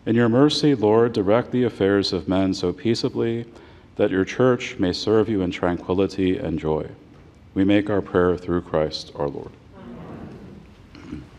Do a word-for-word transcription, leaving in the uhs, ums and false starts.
In your mercy, Lord, direct the affairs of men so peaceably that your church may serve you in tranquility and joy. We make our prayer through Christ our Lord.